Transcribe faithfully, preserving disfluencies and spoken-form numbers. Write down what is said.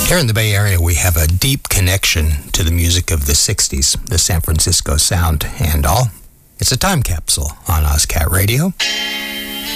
Here in the Bay Area, we have a deep connection to the music of the sixties, the San Francisco sound and all. It's a time capsule on OzCat Radio.